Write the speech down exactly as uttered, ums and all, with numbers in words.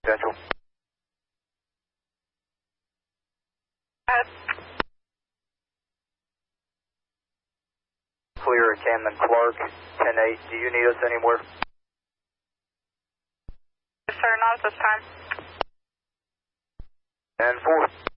Central. Uh, Clear, Camden Clark, ten eight. Do you need us anywhere? sir, not at this time. And four.